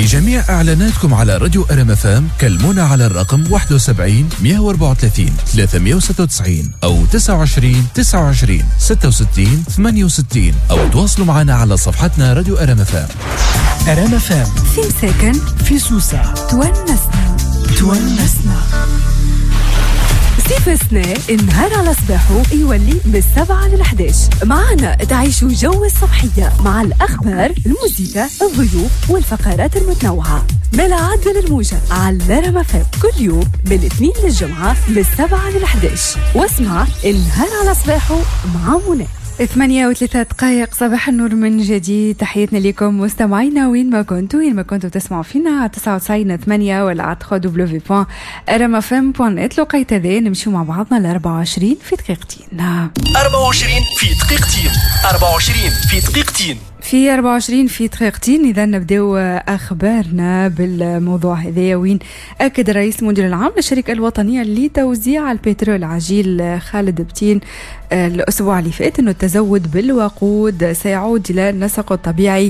لجميع إعلاناتكم على راديو RMFM كلمونا على الرقم 71 134 396 أو 29 29 66 68 أو تواصلوا معنا على صفحتنا راديو RMFM. RMFM في مساكن في سوسة تونسنا سيفسنا النهار على صباحو يولي من 7 ل 11. معنا تعيشوا جو الصبحية مع الأخبار، الموسيقى، الضيوف والفقرات المتنوعة. ملا عدل الموجة على RMFM كل يوم من الاثنين للجمعة من 7 ل 11. واسمع النهار على صباحو مع منى. 8:03 صباح النور من جديد. تحياتنا لكم مستمعينا وين ما كنتوا تسمعوا فينا على 99.8 ولا على www.rmfm.net. لقيت ذا نمشيو مع بعضنا ل 24 في دقيقتين. 24 في دقيقتين. 24 في دقيقتين. في 24 في دقيقتين. إذا نبداو أخبارنا بالموضوع هذا، وين أكد رئيس المدير العام للشركة الوطنية لتوزيع البترول عجيل خالد بتين الأسبوع اللي فات أنه التزود بالوقود سيعود إلى نسقه الطبيعي.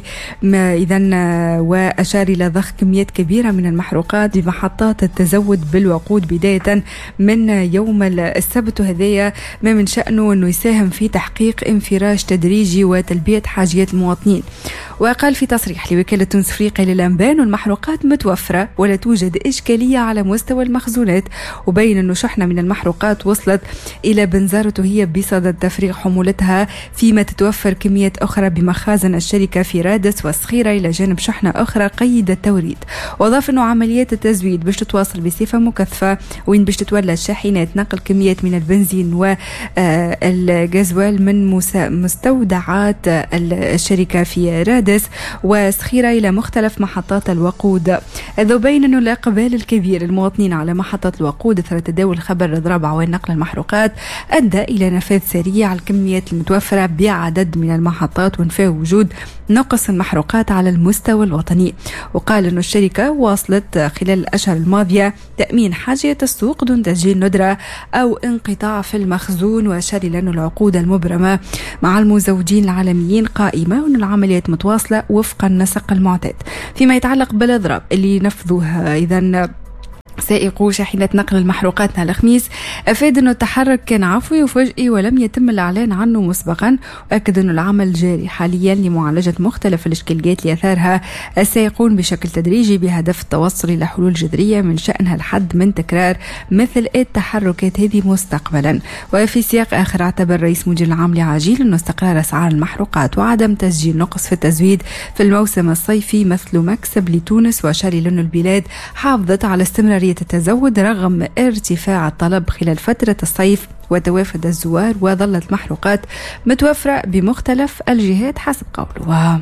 وأشار إلى ضخ كميات كبيرة من المحروقات بمحطات التزود بالوقود بداية من يوم السبت، وهذا ما من شأنه أنه يساهم في تحقيق انفراج تدريجي وتلبية حاجيات المواطنين. وقال في تصريح لوكالة تونس أفريقيا للأنباء أن المحروقات متوفرة ولا توجد إشكالية على مستوى المخزونات، وبين أنه شحنة من المحروقات وصلت إلى بنزرت وهي بصدد تفريغ حمولتها، فيما تتوفر كميات أخرى بمخازن الشركة في رادس والصخيرة إلى جانب شحنة أخرى قيد التوريد. وأضاف أنه عمليات التزويد باش تتواصل بصفة مكثفة، وين باش تتولى الشاحنات نقل كميات من البنزين والغازوال من مستودعات الشركة في رادس وصخيرة إلى مختلف محطات الوقود. هذا بين أنه الإقبال الكبير المواطنين على محطة الوقود أثر تداول خبر إضراب عوان نقل المحروقات أدى إلى نفاذ سريع الكميات المتوفرة بعدد من المحطات، وانفاء وجود نقص المحروقات على المستوى الوطني. وقال أن الشركة واصلت خلال الأشهر الماضية تأمين حاجية السوق دون تسجيل ندرة أو انقطاع في المخزون، وأشار إلى أن العقود المبرمة مع المزودين العالميين قائمة وأن العمليات متواصلة وفق النسق المعتاد. فيما يتعلق بالإضراب اللي نفذوها إذن سائقو شاحنة نقل المحروقات نهار الخميس، أفاد أنه التحرك كان عفوي وفجئي ولم يتم الإعلان عنه مسبقا، وأكد أنه العمل جاري حاليا لمعالجة مختلف الإشكاليات اللي أثارها السائقون بشكل تدريجي بهدف التوصل إلى حلول جذرية من شأنها الحد من تكرار مثل التحركات هذه مستقبلا. وفي سياق آخر، اعتبر رئيس مدير العام لعجيل أنه استقرار أسعار المحروقات وعدم تسجيل نقص في التزويد في الموسم الصيفي مثل مكسب لتونس، وأشار إلى أن البلاد حافظت على استمرارية التزود رغم ارتفاع الطلب خلال فترة الصيف وتوافد الزوار، وظلت المحروقات متوفرة بمختلف الجهات حسب قوله.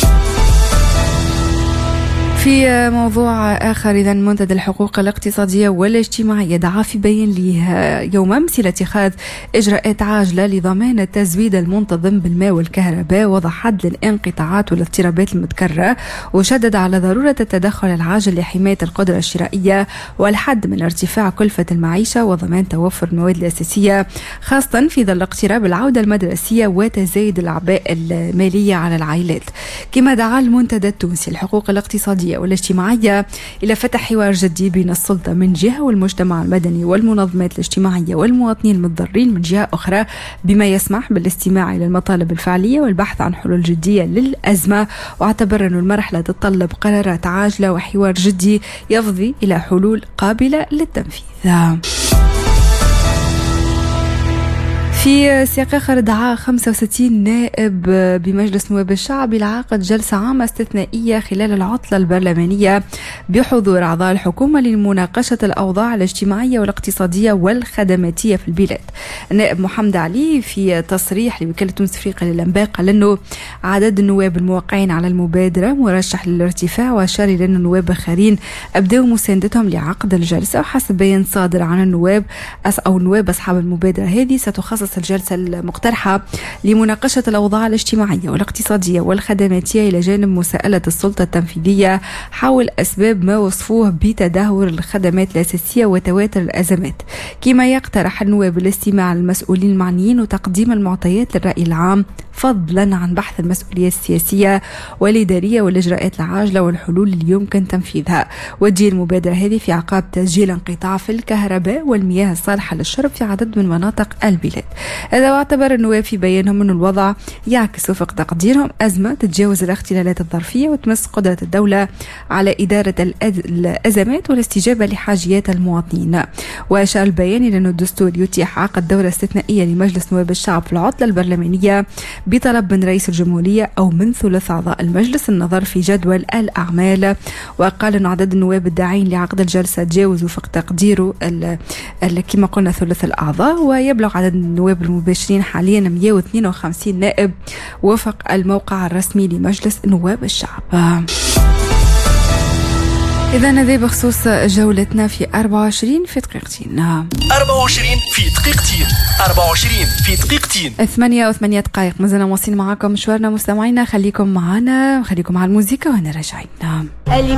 في موضوع آخر، إذا منتدى الحقوق الاقتصادية والاجتماعية دعا في بيان له يوم أمس إلى اتخاذ إجراءات عاجلة لضمان التزويد المنتظم بالماء والكهرباء، وضع حد للانقطاعات والاضطرابات المتكررة، وشدد على ضرورة التدخل العاجل لحماية القدرة الشرائية والحد من ارتفاع كلفة المعيشة وضمان توفر المواد الأساسية، خاصة في ظل اقتراب العودة المدرسية وتزايد الأعباء المالية على العائلات. كما دعا المنتدى التونسي الحقوق الاقتصادية والاجتماعية إلى فتح حوار جدي بين السلطة من جهة والمجتمع المدني والمنظمات الاجتماعية والمواطنين المتضررين من جهة أخرى، بما يسمح بالاستماع إلى المطالب الفعلية والبحث عن حلول جدية للأزمة. واعتبر أن المرحلة تتطلب قرارات عاجلة وحوار جدي يفضي إلى حلول قابلة للتنفيذ. في سياق آخر، دعا 65 نائب بمجلس نواب الشعب إلى عقد جلسة عامة استثنائية خلال العطلة البرلمانية بحضور أعضاء الحكومة لمناقشة الأوضاع الاجتماعية والاقتصادية والخدماتية في البلاد. النائب محمد علي في تصريح لوكالة تونس أفريقيا للأنباء قال أنه عدد النواب الموقعين على المبادرة مرشح للارتفاع، وأشار إلى أن النواب آخرين أبدأوا مساندتهم لعقد الجلسة. وحسب بيان صادر عن النواب أصحاب المبادرة هذه ستخصص تخص الجلسة المقترحة لمناقشة الأوضاع الاجتماعية والاقتصادية والخدماتية إلى جانب مساءلة السلطة التنفيذية حول أسباب ما وصفوه بتدهور الخدمات الأساسية وتواتر الأزمات، كما يقترح النواب الاستماع للمسؤولين المعنيين وتقديم المعطيات للرأي العام فضلا عن بحث المسؤوليات السياسية والإدارية والإجراءات العاجلة والحلول اللي يمكن تنفيذها. وتجي المبادرة هذه في عقاب تسجيل انقطاع في الكهرباء والمياه الصالحة للشرب في عدد من مناطق البلاد. هذا واعتبر النواب في بيانهم أن الوضع يعكس وفق تقديرهم أزمة تتجاوز الاختلالات الظرفية وتمس قدرة الدولة على إدارة الأزمات والاستجابة لحاجيات المواطنين. وأشار البيان إلى أن الدستور يتيح عقد دورة استثنائية لمجلس نواب الشعب في العطلة البرلمانية بطلب من رئيس الجمهورية أو من ثلث أعضاء المجلس النظر في جدول الأعمال. وقال أن عدد النواب الداعين لعقد الجلسة تجاوز وفق تقديره كما قلنا ثلث الأعضاء، ويبلغ عدد النواب المباشرين حاليا 152 نائب وفق الموقع الرسمي لمجلس نواب الشعب. إذا هذا بخصوص جولتنا في 24 في دقيقتين. 24 في دقيقتين. 24 في دقيقتين. 8 دقائق. مازلنا مواصلين معاكم مشوارنا مستمعينا. خليكم معنا، خليكم مع الموسيقى وهنا راجعين.